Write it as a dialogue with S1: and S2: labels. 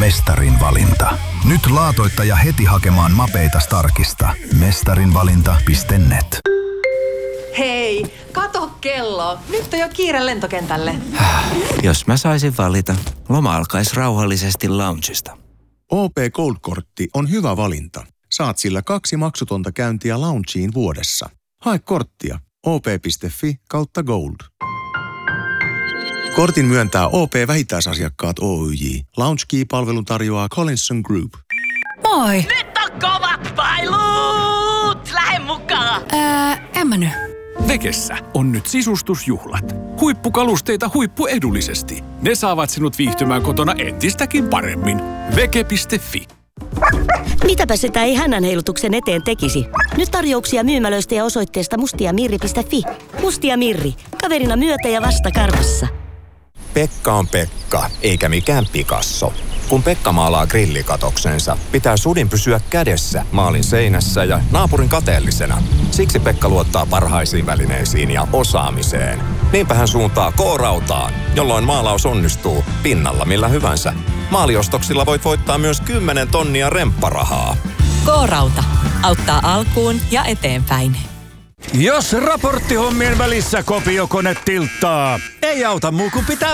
S1: Mestarin valinta. Nyt laatoittaja heti hakemaan mapeita Starkista. Mestarinvalinta.net.
S2: Hei, kato kello. Nyt on jo kiire lentokentälle.
S3: Jos mä saisin valita, loma alkaisi rauhallisesti loungesta.
S4: OP Gold-kortti on hyvä valinta. Saat sillä 2 maksutonta käyntiä loungeen vuodessa. Hae korttia op.fi/gold. Kortin myöntää OP-vähittäisasiakkaat Oyj. Lounge-key-palvelun tarjoaa Collinson Group.
S5: Moi!
S6: Nyt on kovat pailut! Lähde mukaan!
S5: En mä nyt.
S7: Vekessä on nyt sisustusjuhlat. Huippukalusteita huippuedullisesti. Ne saavat sinut viihtymään kotona entistäkin paremmin. Veke.fi.
S8: Mitäpä sitä ei hännänheilutuksen eteen tekisi? Nyt tarjouksia myymälöistä ja osoitteesta mustiamirri.fi. Mustia Mirri. Kaverina myötä ja vasta karvassa.
S9: Pekka on Pekka, eikä mikään Picasso. Kun Pekka maalaa grillikatoksensa, pitää sudin pysyä kädessä maalin seinässä ja naapurin kateellisena. Siksi Pekka luottaa parhaisiin välineisiin ja osaamiseen. Niinpä hän suuntaa K-rautaan, jolloin maalaus onnistuu pinnalla millä hyvänsä. Maaliostoksilla voit voittaa myös 10 tonnia rempparahaa.
S10: K-rauta. Auttaa alkuun ja eteenpäin.
S11: Jos raporttihommien välissä kopiokone tilttaa, ei auta muu kuin pitää